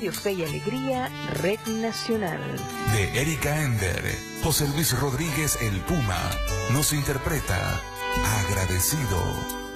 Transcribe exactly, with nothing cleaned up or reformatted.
Radio Fe y Alegría, Red Nacional. De Erika Ender, José Luis Rodríguez el Puma, nos interpreta Agradecido.